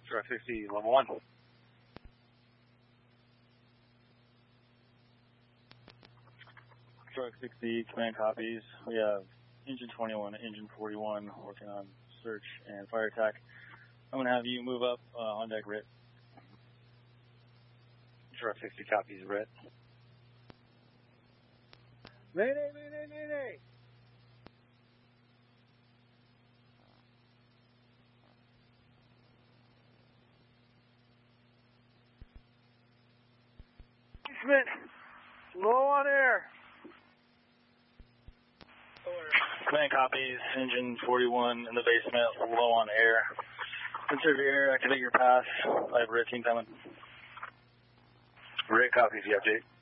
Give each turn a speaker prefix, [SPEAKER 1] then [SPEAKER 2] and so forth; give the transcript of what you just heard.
[SPEAKER 1] Truck 60, level 1.
[SPEAKER 2] Truck 60, command copies. We have engine 21 and engine 41 working on search and fire attack. I'm going to have you move up on deck, RIT.
[SPEAKER 1] Truck 60 copies, RIT.
[SPEAKER 3] Mayday, mayday, mayday! Basement, low on air.
[SPEAKER 2] Command copies, engine 41 in the basement, low on air. Conserve your air, activate your pass. I have RIT team coming.
[SPEAKER 1] RIT copies, the update.